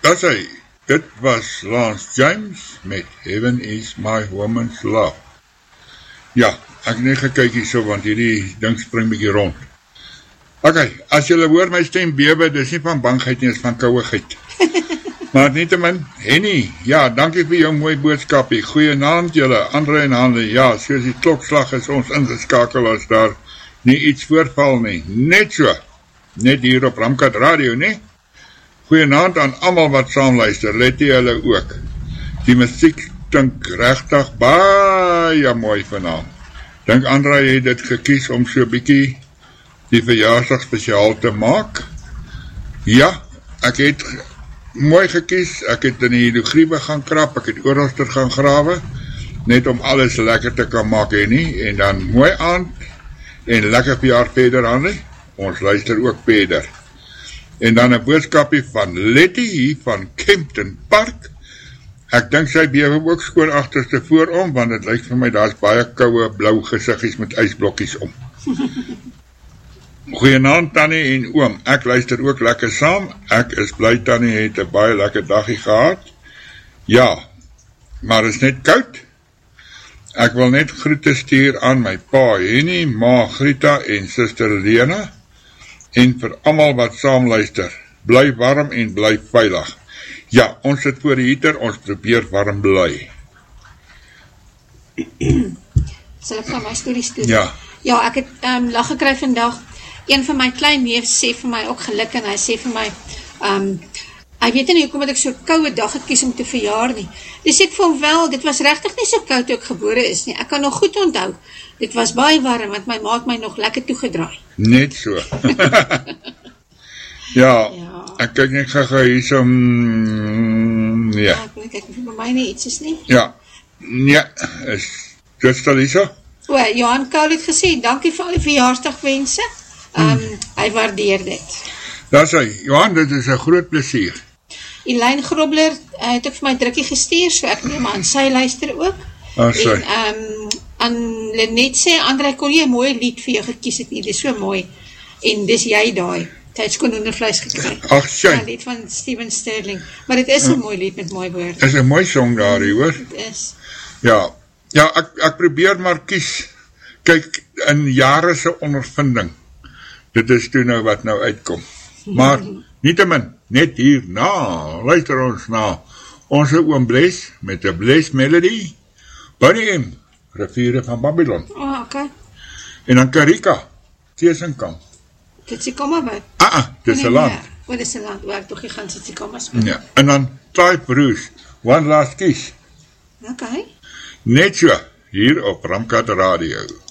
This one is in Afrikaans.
Dat hy, dit was Lance James met Heaven is my woman's love. Ja, ek net gekyk hier so, want hierdie ding spring bykie rond. Ok, as julle hoor my stem bewe, dis nie van bangheid nie, is van kouwigheid. Maar nietemin, Henny, ja, dankie vir jou mooi boodskapie. Goeienaand julle, Andre en Hande, ja, soos die klokslag is ons ingeskakel as daar nie iets voorval nie. Net so, net hier op Ramkat Radio, nie? Goeienaand aan almal wat saamluister, let jy hulle ook. Die musiek klink regtig baie mooi vanaand. Dink Andre het dit gekies om so bykie die verjaarsdag spesiaal te maak. Ja, ek het mooi gekies, ek het in die griewe gaan krap, ek het oorlster gaan grawe, net om alles lekker te kan maak en dan mooi aand, en lekker verjaar verder aan, ons luister ook verder. En dan 'n boodskapie van Letty hier van Kempton Park, ek dink sy bewe ook skoon agterste voorom, want het lyk vir my, daar is baie koue blauw gesiggies met ysblokkies om. Goeienaand Tannie en oom, ek luister ook lekker saam, ek is bly Tannie het 'n baie lekker dagie gehad, ja, maar is net koud, ek wil net groete stuur aan my pa Henny, ma Grita en suster Lena, en vir almal wat saam luister, bly warm en bly veilig. Ja, ons sit voor die heater, ons probeer warm bly. Sal ek van my stories doen? Ja. Ja, ek het lag gekry vandag. Een van my klein neefs sê vir my ook geluk en hy sê vir my, hy weet nie hoekom het ek so koude dag gekies om te verjaar nie. Dus ek vond wel, dit was regtig nie so koud toe ek gebore is nie. Ek kan nog goed onthou. Dit was baie warm, want my ma het my nog lekker toegedraai. Net so. Ja, ek kyk net gou hier so, ja. Ek kyk vir my nie iets is nie. Ja, is dit stel hier so? O, Johan Koul het gesê, dankie vir al die verjaarsdagwense. Hy waardeer dit. Daar sê, Johan, dit is 'n groot plesier. Elaine Grobler het ook vir my drukkie gestuur, so ek neem aan, sy luister ook. En aan Lenet sê, André, kon jy 'n mooi lied vir jou gekies het nie, dit is so mooi. En dis jy daai, tydskoon hoendervleis gekry. Ach, sy. Ja, lied van Steven Sterling. Maar dit is 'n mooi lied met mooi woord. Is 'n mooi song daar, hoor. Dit is. Ja, ek probeer maar kies. Kyk, in jare se ondervinding, dit is toe nou wat nou uitkom. Maar, nietemin, net hierna, luister ons na onze oom Bles, met 'n Bles melody, Bonnie M, Riviere van Babylon. Oh, oké. En dan Karika, Teesenkamp. Dit is die komma by. Dit is 'n land. Dit is 'n land, waar ek toch nie gaan sit die komma speel. Ja, en dan Type Bruce, One Last Kiss. Oké. Net so, hier op Ramkat Radio.